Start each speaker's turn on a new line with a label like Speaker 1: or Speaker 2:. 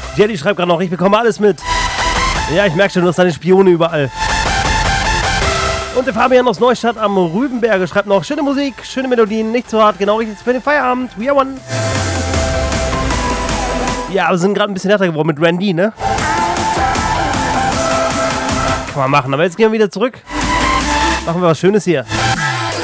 Speaker 1: Jelly schreibt gerade noch, ich bekomme alles mit. Ja, ich merke schon, du hast deine Spione überall. Und der Fabian aus Neustadt am Rübenberge schreibt noch, schöne Musik, schöne Melodien, nicht zu hart, genau richtig für den Feierabend. We are one. Ja, wir sind gerade ein bisschen härter geworden mit Randy, ne? Kann man machen, aber jetzt gehen wir wieder zurück. Machen wir was Schönes hier.